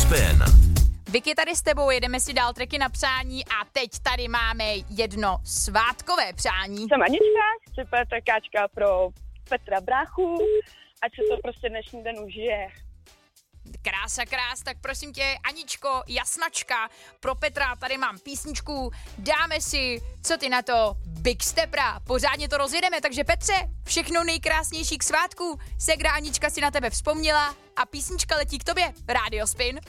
Spin. Vicky, tady s tebou, jedeme si dál tracky na přání a teď tady máme jedno svátkové přání. Jsem Anička, chci PTKčka pro Petra bráchu, ať se to prostě dnešní den užije. Krása, tak prosím tě, Aničko, jasnačka, pro Petra tady mám písničku, dáme si, co ty na to, Big Stepra, pořádně to rozjedeme, takže Petře, všechno nejkrásnější k svátku, Segra Anička si na tebe vzpomněla a písnička letí k tobě, Radio Spin.